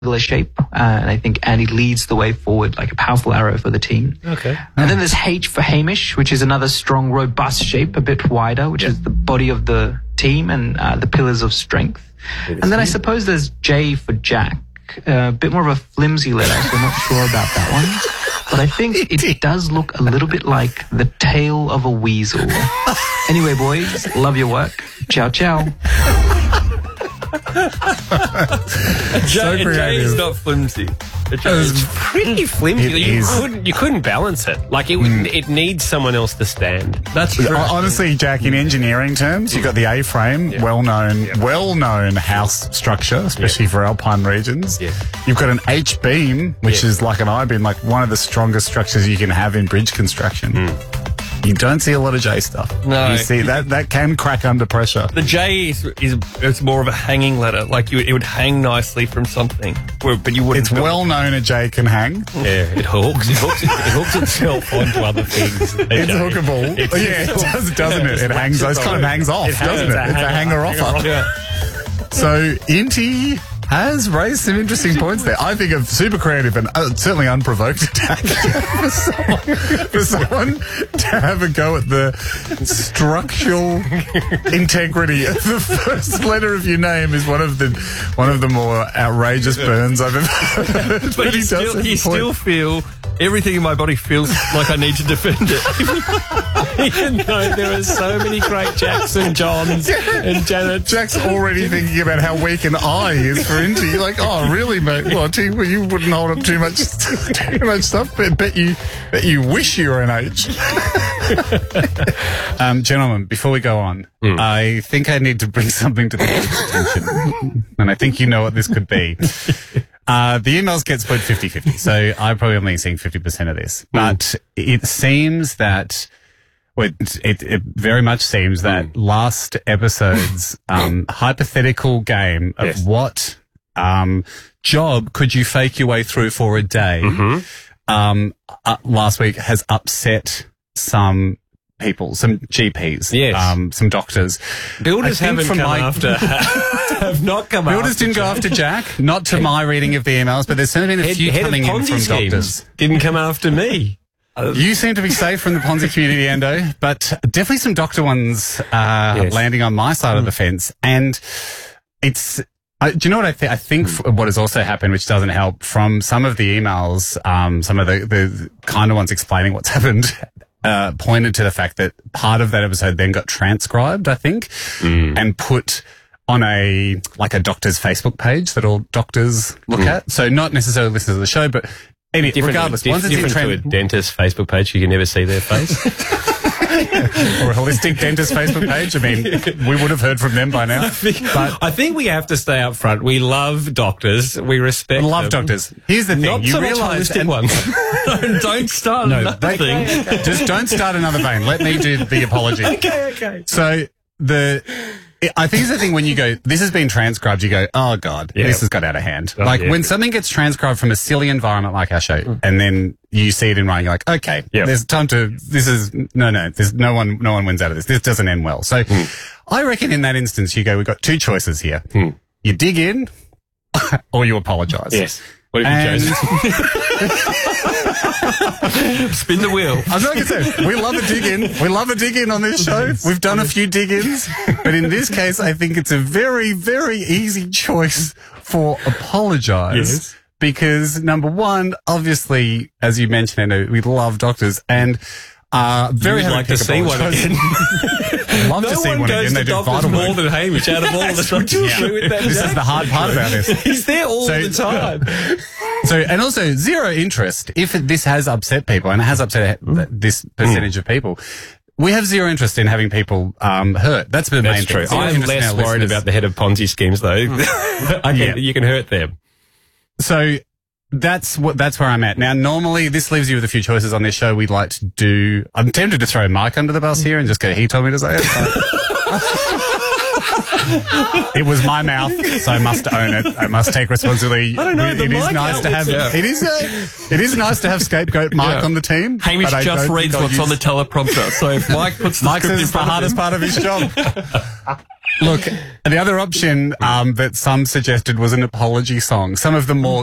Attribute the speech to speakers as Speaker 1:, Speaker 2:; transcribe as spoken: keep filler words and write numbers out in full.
Speaker 1: shape, uh, and I think Andy leads the way forward like a powerful arrow for the team.
Speaker 2: Okay.
Speaker 1: And then there's H for Hamish, which is another strong, robust shape, a bit wider, which yep. is the body of the team and uh, the pillars of strength. And then I suppose there's J for Jack, uh, a bit more of a flimsy letter, so I'm not sure about that one. But I think it does look a little bit like the tail of a weasel. Anyway, boys, love your work. Ciao, ciao.
Speaker 2: A J, a J is not flimsy. A J is pretty flimsy. You
Speaker 3: is.
Speaker 2: couldn't, you couldn't balance it. Like it, would, mm. it needs someone else to stand. That's true.
Speaker 3: Honestly, Jack, in engineering terms, you've got the A-frame, yeah. well-known, yeah. well-known house structure, especially yeah. for alpine regions. Yeah. You've got an H-beam, which yeah. is like an I-beam, like one of the strongest structures you can have in bridge construction. Mm. You don't see a lot of J stuff.
Speaker 2: No.
Speaker 3: You see, that that can crack under pressure.
Speaker 2: The J is, is it's more of a hanging ladder. Like, you, it would hang nicely from something. But you wouldn't...
Speaker 3: It's well known a J can hang.
Speaker 2: Yeah, it hooks. It hooks, it, it hooks itself onto other things.
Speaker 3: It's hookable. It's, yeah, it does, doesn't it? It hangs, it kind of hangs off, it doesn't it? It's a hanger-offer. Yeah. So, Inti has raised some interesting points there. I think a super creative and uh, certainly unprovoked attack for, someone, for someone to have a go at the structural integrity of the first letter of your name is one of the one of the more outrageous burns I've ever heard.
Speaker 2: But, but you, still, you still feel everything in my body feels like I need to defend it. Even though there are so many great Jacks and Johns and Janet.
Speaker 3: Jack's already thinking about how weak an I is for Inti. You're like, oh, really, mate? Well, well, you wouldn't hold up too much, too much stuff, but bet you, bet you wish you were an H. um, gentlemen, before we go on, mm. I think I need to bring something to the attention, and I think you know what this could be. Uh, the emails get split fifty-fifty, so I'm probably only seeing fifty percent of this. But mm. it seems that, well, it, it, it very much seems that mm. last episode's um, hypothetical game of yes. what um, job could you fake your way through for a day mm-hmm. um, uh, last week has upset some people, some G Ps,
Speaker 2: yes.
Speaker 3: um, some doctors.
Speaker 2: Builders haven't come my, after, have not come
Speaker 3: Builders
Speaker 2: after
Speaker 3: didn't
Speaker 2: Jack.
Speaker 3: go after Jack, not to my reading of the emails, but there's certainly been a
Speaker 2: head,
Speaker 3: few
Speaker 2: head
Speaker 3: coming in from doctors.
Speaker 2: Didn't come after me.
Speaker 3: You seem to be safe from the Ponzi community, Endo, but definitely some doctor ones uh, yes. landing on my side mm. of the fence. And it's... I, do you know what I think? I think f- what has also happened, which doesn't help, from some of the emails, um, some of the, the kind of ones explaining what's happened, uh, pointed to the fact that part of that episode then got transcribed, I think, mm. and put on a, like a doctor's Facebook page that all doctors look mm. at. So not necessarily listen to the show, but any, different, regardless.
Speaker 2: Diff-
Speaker 3: once it's
Speaker 2: different
Speaker 3: in
Speaker 2: to a dentist's Facebook page, you can never see their face.
Speaker 3: Or a holistic dentist Facebook page. I mean, we would have heard from them by now.
Speaker 2: I think, but I think we have to stay up front. We love doctors. We respect
Speaker 3: we love
Speaker 2: them.
Speaker 3: doctors. Here's the thing.
Speaker 2: Not
Speaker 3: you
Speaker 2: so
Speaker 3: realise
Speaker 2: much holistic ones. don't, don't start
Speaker 3: no,
Speaker 2: another
Speaker 3: they,
Speaker 2: thing.
Speaker 3: Just don't start another vein. Let me do the apology.
Speaker 2: Okay, okay.
Speaker 3: So the... I think it's the thing when you go, this has been transcribed, you go, oh, God, yeah. this has got out of hand. Oh, like, yeah. when something gets transcribed from a silly environment like our show, mm. and then you see it in writing, you're like, okay, yep. there's time to, this is, no, no, there's no one, no one wins out of this. This doesn't end well. So mm. I reckon in that instance, you go, we've got two choices here. Mm. You dig in, or you apologise.
Speaker 2: Yes. What have you chosen? Spin the wheel.
Speaker 3: I was like I said, we love a dig in. We love a dig in on this show. We've done a few dig ins, but in this case, I think it's a very, very easy choice for apologise. Yes. Because number one, obviously, as you mentioned, Anna, we love doctors, and uh, very
Speaker 2: like to see one again.
Speaker 3: Love
Speaker 2: no
Speaker 3: to see
Speaker 2: one
Speaker 3: one
Speaker 2: goes
Speaker 3: again. They
Speaker 2: to
Speaker 3: do
Speaker 2: doctors
Speaker 3: vital
Speaker 2: more
Speaker 3: work.
Speaker 2: than Hamish out of all of the doctors.
Speaker 3: Yeah.
Speaker 2: With that
Speaker 3: this
Speaker 2: Jack.
Speaker 3: Is the hard part about this.
Speaker 2: He's there all
Speaker 3: so,
Speaker 2: the time.
Speaker 3: So, and also zero interest. If this has upset people, and it has upset mm. this percentage mm. of people, we have zero interest in having people um, hurt. That's the
Speaker 2: That's
Speaker 3: main
Speaker 2: true.
Speaker 3: thing.
Speaker 2: I'm less worried listeners. about the head of Ponzi schemes, though. I can, yeah. You can hurt them.
Speaker 3: So that's what that's where I'm at now. Normally, this leaves you with a few choices on this show. We'd like to do. I'm tempted to throw Mike under the bus here and just go. He told me to say it. It was my mouth, so I must own it. I must take responsibility.
Speaker 2: I don't know.
Speaker 3: It, it is nice to have. Yeah. It is. A, it is nice to have scapegoat Mike yeah. on the team.
Speaker 2: Hamish just reads what's use... on the teleprompter. So if Mike puts the
Speaker 3: Mike
Speaker 2: script
Speaker 3: says
Speaker 2: in
Speaker 3: it's the
Speaker 2: front
Speaker 3: hardest
Speaker 2: of
Speaker 3: part of his job. Look, the other option um, that some suggested was an apology song. Some of the more